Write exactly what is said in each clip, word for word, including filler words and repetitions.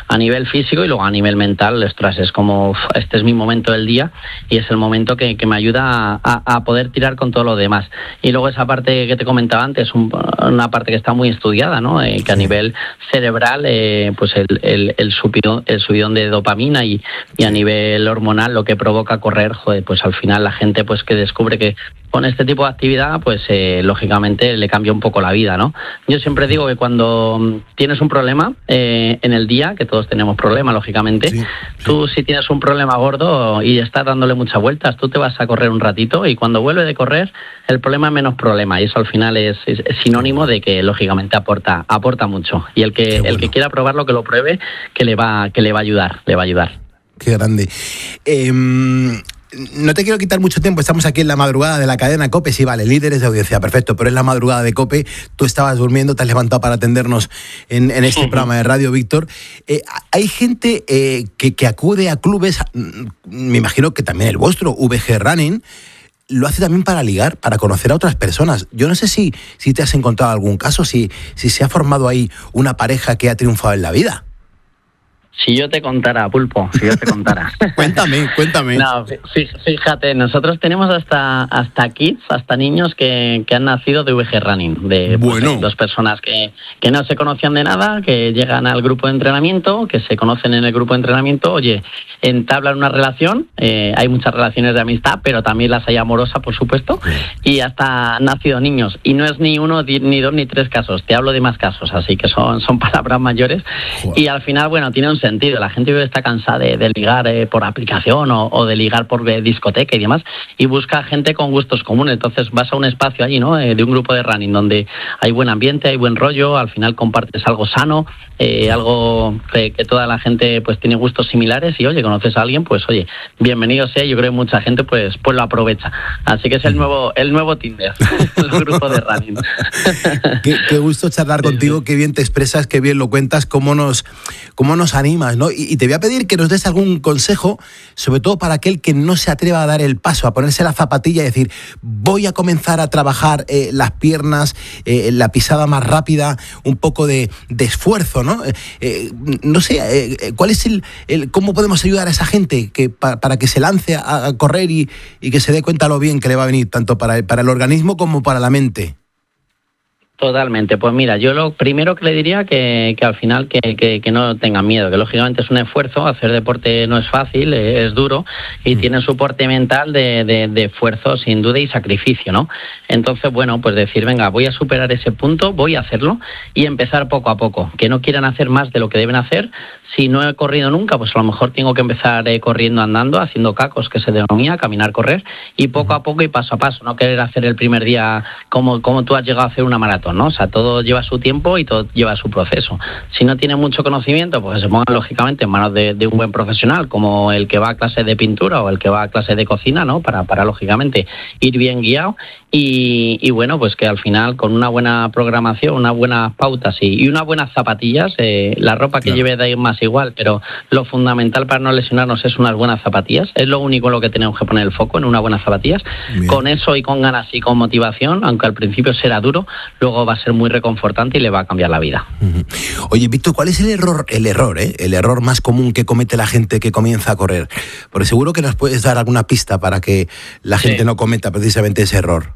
a nivel físico y luego a nivel mental, ostras, es como, uf, este es mi momento del día y es el momento que, que me ayuda a, a poder tirar con todo lo demás. Y luego esa parte que te comentaba antes, un, una parte que está muy estudiada, ¿no? Eh, que a nivel cerebral, eh, pues el, el, el, subidón, el subidón de dopamina y, y a nivel hormonal lo que provoca correr, joder, pues al final la gente pues que descubre que con este tipo de actividad, pues eh, lógicamente le cambia un poco la vida, ¿no? Yo siempre digo que cuando tienes un problema eh, en el día, que todos tenemos problemas, lógicamente, sí, sí. Tú si tienes un problema gordo y estás dándole muchas vueltas, tú te vas a correr un ratito y cuando vuelves de correr, el problema es menos problema y eso al final es, es, es sinónimo de que lógicamente aporta aporta mucho y el que bueno. el que quiera probarlo que lo pruebe, que le va que le va a ayudar, le va a ayudar. Qué grande. Eh... No te quiero quitar mucho tiempo, estamos aquí en la madrugada de la cadena COPE, sí, vale, líderes de audiencia, perfecto, pero es la madrugada de COPE, tú estabas durmiendo, te has levantado para atendernos en, en este uh-huh. programa de radio, Víctor. Eh, hay gente eh, que, que acude a clubes, me imagino que también el vuestro, V G Running, lo hace también para ligar, para conocer a otras personas. Yo no sé si, si te has encontrado algún caso, si, si se ha formado ahí una pareja que ha triunfado en la vida. Si yo te contara, Pulpo, si yo te contara. cuéntame, cuéntame. No, fíjate, nosotros tenemos hasta hasta kids, hasta niños que, que han nacido de V G Running, de bueno. pues, dos personas que, que no se conocían de nada, que llegan al grupo de entrenamiento, que se conocen en el grupo de entrenamiento, oye, entablan una relación, eh, hay muchas relaciones de amistad, pero también las hay amorosas, por supuesto, y hasta han nacido niños. Y no es ni uno, ni dos, ni tres casos, te hablo de más casos, así que son, son palabras mayores. Joder. Y al final, bueno, tiene un sentido. La gente está cansada de, de ligar eh, por aplicación o, o de ligar por eh, discoteca y demás y busca gente con gustos comunes. Entonces vas a un espacio allí, ¿no? Eh, de un grupo de running donde hay buen ambiente, hay buen rollo, al final compartes algo sano, eh, algo que, que toda la gente pues tiene gustos similares y oye, conoces a alguien, pues oye, bienvenido sea. Yo creo que mucha gente pues pues lo aprovecha. Así que es el nuevo el nuevo Tinder, el grupo de running. Qué, qué gusto charlar contigo, qué bien te expresas, qué bien lo cuentas, cómo nos, cómo nos anima, ¿no? Y, y te voy a pedir que nos des algún consejo, sobre todo para aquel que no se atreva a dar el paso, a ponerse la zapatilla y decir, voy a comenzar a trabajar eh, las piernas, eh, la pisada más rápida, un poco de, de esfuerzo, ¿no? Eh, eh, no sé, eh, ¿cuál es el, el cómo podemos ayudar a esa gente que pa, para que se lance a, a correr y, y que se dé cuenta lo bien que le va a venir, tanto para, para el organismo como para la mente? Totalmente, pues mira, yo lo primero que le diría que, que al final que, que, que no tengan miedo, que lógicamente es un esfuerzo, hacer deporte no es fácil, es duro y mm. tiene un soporte mental de, de, de esfuerzo sin duda y sacrificio, ¿no? Entonces, bueno, pues decir, venga, voy a superar ese punto, voy a hacerlo y empezar poco a poco, que no quieran hacer más de lo que deben hacer. Si no he corrido nunca, pues a lo mejor tengo que empezar eh, corriendo, andando, haciendo cacos, que se denomina, caminar, correr, y poco a poco y paso a paso, no querer hacer el primer día como, como tú has llegado a hacer una maratón, ¿no? O sea, todo lleva su tiempo y todo lleva su proceso. Si no tiene mucho conocimiento, pues se pongan lógicamente en manos de, de un buen profesional, como el que va a clase de pintura o el que va a clase de cocina, ¿no? Para, para lógicamente ir bien guiado y, y bueno, pues que al final con una buena programación, unas buenas pautas y, y unas buenas zapatillas, eh, la ropa que claro. lleve de ir más igual, pero lo fundamental para no lesionarnos es unas buenas zapatillas, es lo único en lo que tenemos que poner el foco, en unas buenas zapatillas. Bien. Con eso y con ganas y con motivación, aunque al principio será duro, luego va a ser muy reconfortante y le va a cambiar la vida. Uh-huh. Oye, Víctor, ¿cuál es el error, el error, eh? el error más común que comete la gente que comienza a correr? Porque seguro que nos puedes dar alguna pista para que la gente sí. no cometa precisamente ese error.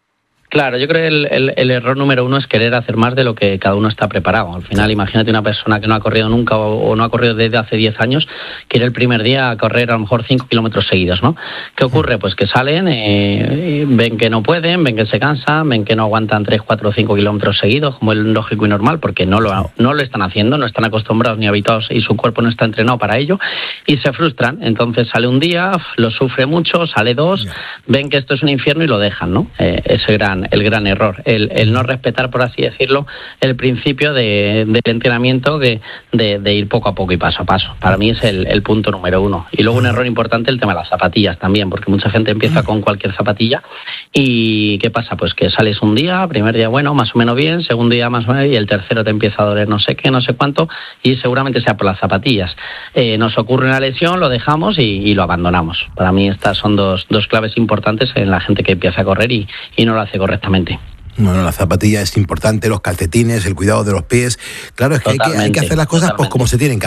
Claro, yo creo que el, el, el error número uno es querer hacer más de lo que cada uno está preparado. Al final, imagínate una persona que no ha corrido nunca o, o no ha corrido desde hace diez años, quiere el primer día correr a lo mejor cinco kilómetros seguidos, ¿no? ¿Qué ocurre? Pues que salen, eh, ven que no pueden, ven que se cansan, ven que no aguantan tres, cuatro o cinco kilómetros seguidos, como es lógico y normal, porque no lo, no lo están haciendo, no están acostumbrados ni habituados y su cuerpo no está entrenado para ello, y se frustran. Entonces sale un día, lo sufre mucho, sale dos, ven que esto es un infierno y lo dejan, ¿no? Eh, ese gran el gran error, el, el no respetar, por así decirlo, el principio de, del entrenamiento de, de, de ir poco a poco y paso a paso. Para mí es el, el punto número uno. Y luego un error importante, el tema de las zapatillas también, porque mucha gente empieza con cualquier zapatilla y ¿qué pasa? Pues que sales un día, primer día bueno, más o menos bien, segundo día más o menos y el tercero te empieza a doler no sé qué, no sé cuánto y seguramente sea por las zapatillas. Eh, nos ocurre una lesión, lo dejamos y, y lo abandonamos. Para mí estas son dos, dos claves importantes en la gente que empieza a correr y, y no lo hace correctamente. Bueno, la zapatilla es importante, los calcetines, el cuidado de los pies. Claro, es que hay que, hay que hacer las cosas pues como se tienen que hacer.